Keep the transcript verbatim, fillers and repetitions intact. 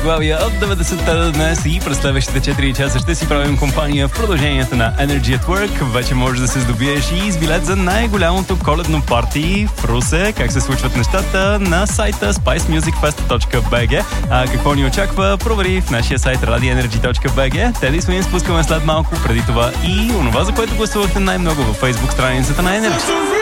заглавия от деветдесетте днес и през следващите четири часа ще си правим компания в продължението на Energy at Work. Вече можеш да се здобиеш и с билет за най-голямото коледно парти в Русе. Как се случват нещата на сайта spice music fest точка би джи. А какво ни очаква, провери в нашия сайт radio energy точка би джи. Теди Суин спускаме след малко, преди това и онова, за което гласувахте най-много във Facebook страницата на Energy.